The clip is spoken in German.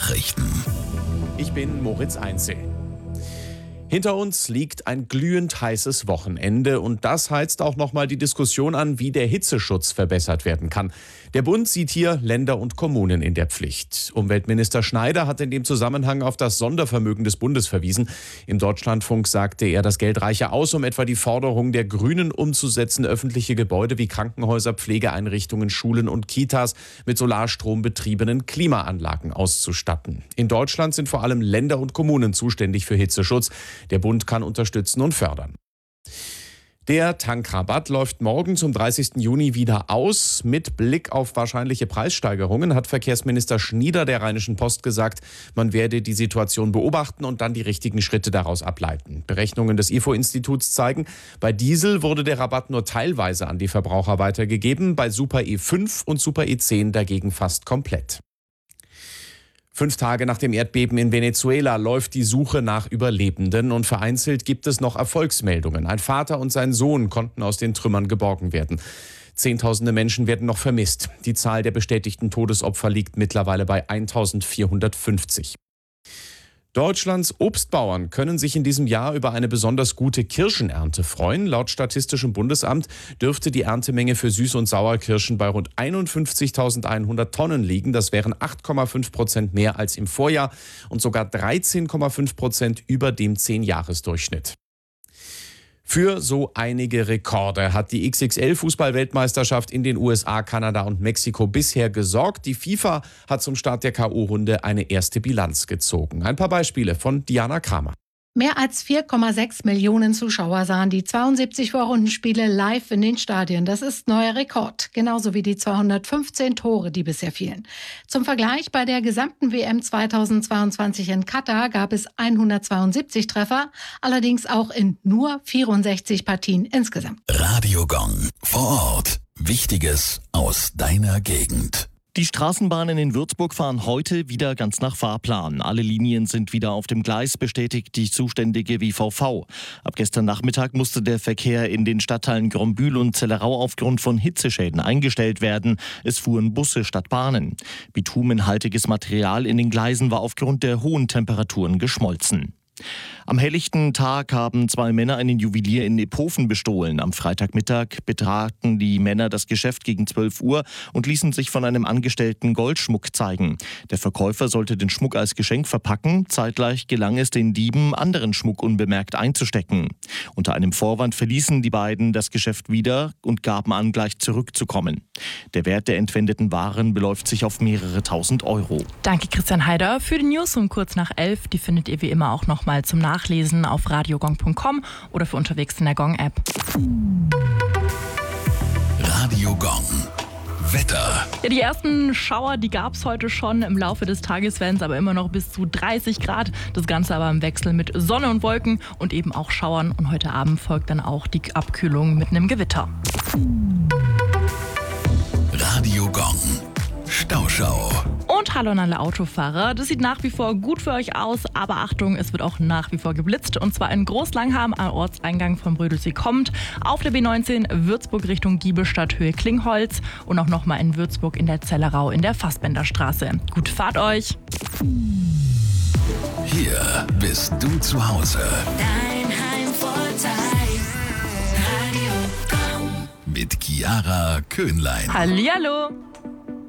Nachrichten. Ich bin Moritz Einzel. Hinter uns liegt ein glühend heißes Wochenende und das heizt auch nochmal die Diskussion an, wie der Hitzeschutz verbessert werden kann. Der Bund sieht hier Länder und Kommunen in der Pflicht. Umweltminister Schneider hat in dem Zusammenhang auf das Sondervermögen des Bundes verwiesen. Im Deutschlandfunk sagte er, das Geld reiche aus, um etwa die Forderung der Grünen umzusetzen, öffentliche Gebäude wie Krankenhäuser, Pflegeeinrichtungen, Schulen und Kitas mit Solarstrom betriebenen Klimaanlagen auszustatten. In Deutschland sind vor allem Länder und Kommunen zuständig für Hitzeschutz. Der Bund kann unterstützen und fördern. Der Tankrabatt läuft morgen zum 30. Juni wieder aus. Mit Blick auf wahrscheinliche Preissteigerungen hat Verkehrsminister Schnieder der Rheinischen Post gesagt, man werde die Situation beobachten und dann die richtigen Schritte daraus ableiten. Berechnungen des IFO-Instituts zeigen, bei Diesel wurde der Rabatt nur teilweise an die Verbraucher weitergegeben, bei Super E5 und Super E10 dagegen fast komplett. 5 Tage nach dem Erdbeben in Venezuela läuft die Suche nach Überlebenden und vereinzelt gibt es noch Erfolgsmeldungen. Ein Vater und sein Sohn konnten aus den Trümmern geborgen werden. Zehntausende Menschen werden noch vermisst. Die Zahl der bestätigten Todesopfer liegt mittlerweile bei 1450. Deutschlands Obstbauern können sich in diesem Jahr über eine besonders gute Kirschenernte freuen. Laut Statistischem Bundesamt dürfte die Erntemenge für Süß- und Sauerkirschen bei rund 51.100 Tonnen liegen. Das wären 8,5% mehr als im Vorjahr und sogar 13,5% über dem 10-Jahres-Durchschnitt. Für so einige Rekorde hat die XXL-Fußball-Weltmeisterschaft in den USA, Kanada und Mexiko bisher gesorgt. Die FIFA hat zum Start der K.O.-Runde eine erste Bilanz gezogen. Ein paar Beispiele von Diana Kramer. Mehr als 4,6 Millionen Zuschauer sahen die 72 Vorrundenspiele live in den Stadien. Das ist neuer Rekord, genauso wie die 215 Tore, die bisher fielen. Zum Vergleich, bei der gesamten WM 2022 in Katar gab es 172 Treffer, allerdings auch in nur 64 Partien insgesamt. Radio Gong. Vor Ort. Wichtiges aus deiner Gegend. Die Straßenbahnen in Würzburg fahren heute wieder ganz nach Fahrplan. Alle Linien sind wieder auf dem Gleis, bestätigt die zuständige WVV. Ab gestern Nachmittag musste der Verkehr in den Stadtteilen Grombühl und Zellerau aufgrund von Hitzeschäden eingestellt werden. Es fuhren Busse statt Bahnen. Bitumenhaltiges Material in den Gleisen war aufgrund der hohen Temperaturen geschmolzen. Am helllichten Tag haben 2 Männer einen Juwelier in Ephofen bestohlen. Am Freitagmittag betraten die Männer das Geschäft gegen 12 Uhr und ließen sich von einem Angestellten Goldschmuck zeigen. Der Verkäufer sollte den Schmuck als Geschenk verpacken. Zeitgleich gelang es den Dieben, anderen Schmuck unbemerkt einzustecken. Unter einem Vorwand verließen die beiden das Geschäft wieder und gaben an, gleich zurückzukommen. Der Wert der entwendeten Waren beläuft sich auf mehrere tausend Euro. Danke Christian Heider für die News um kurz nach 11. Die findet ihr wie immer auch nochmal zum Nachlesen auf radiogong.com oder für unterwegs in der Gong-App. Radio Gong. Wetter. Ja, die ersten Schauer, die gab es heute schon. Im Laufe des Tages werden es aber immer noch bis zu 30 Grad. Das Ganze aber im Wechsel mit Sonne und Wolken und eben auch Schauern. Und heute Abend folgt dann auch die Abkühlung mit einem Gewitter. Radio Gong. Stauschau. Und hallo an alle Autofahrer. Das sieht nach wie vor gut für euch aus, aber Achtung, es wird auch nach wie vor geblitzt. Und zwar in Großlangham am Ortseingang von Brödelsee kommt, auf der B19 Würzburg Richtung Giebelstadt Höhe Klingholz und auch nochmal in Würzburg in der Zellerau in der Fassbenderstraße. Gute Fahrt euch! Hier bist du zu Hause. Dein Heimvorteil. Radio Gong. Mit Chiara Köhnlein. Hallihallo!